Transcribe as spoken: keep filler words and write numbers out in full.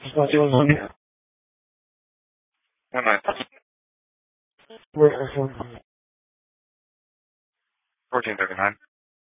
It's not doing one yet. One nine. Where? Fourteen thirty nine.